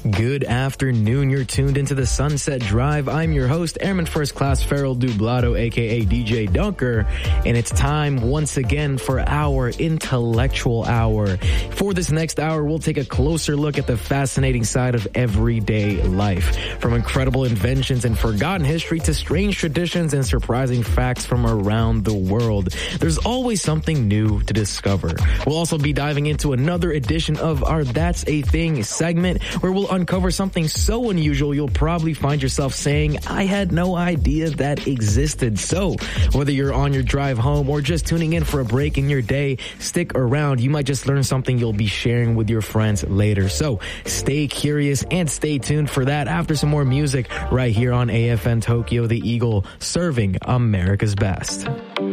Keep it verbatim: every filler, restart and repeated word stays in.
Good afternoon. You're tuned into the Sunset Drive. I'm your host, Airman First Class Farrell Dublado, aka D J Dunker, and it's time once again for our intellectual hour. For this next hour, we'll take a closer look at the fascinating side of everyday life, from incredible inventions and forgotten history to strange traditions and surprising facts from around the world. There's always something new to discover. We'll also be diving into another edition of our That's a Thing segment, where we'll uncover something so unusual you'll probably find yourself saying, I had no idea that existed. So whether you're on your drive home or just tuning in for a break in your day, stick around. You might just learn something you'll be sharing with your friends later. So stay curious and stay tuned for that after some more music right here on A F N Tokyo, the Eagle, serving America's best.